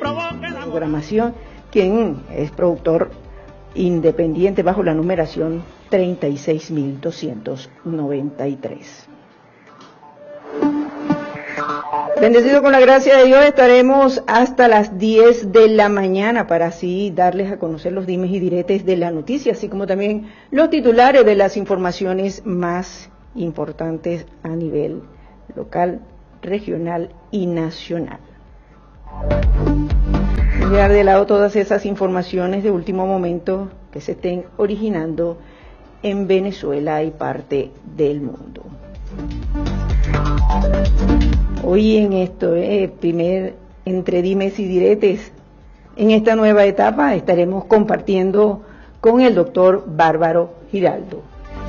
programación, quien es productor independiente bajo la numeración 36.293. Bendecido con la gracia de Dios, estaremos hasta las 10 de la mañana para así darles a conocer los dimes y diretes de la noticia, así como también los titulares de las informaciones más importantes a nivel local, regional y nacional. Dejar de lado todas esas informaciones de último momento que se estén originando en Venezuela y parte del mundo. Hoy en esto, primer entre dimes y diretes, en esta nueva etapa estaremos compartiendo con el doctor Bárbaro Giraldo.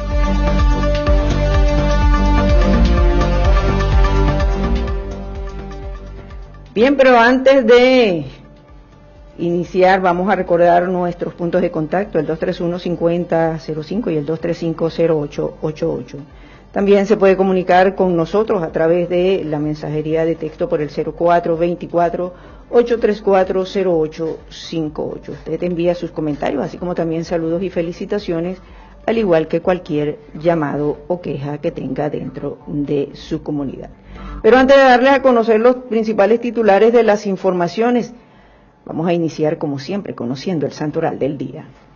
Bien, pero antes de iniciar, vamos a recordar nuestros puntos de contacto, el 231-5005 y el 235-0888. También se puede comunicar con nosotros a través de la mensajería de texto por el 0424-834-0858. Usted envía sus comentarios, así como también saludos y felicitaciones, al igual que cualquier llamado o queja que tenga dentro de su comunidad. Pero antes de darles a conocer los principales titulares de las informaciones, vamos a iniciar como siempre conociendo el santoral del día.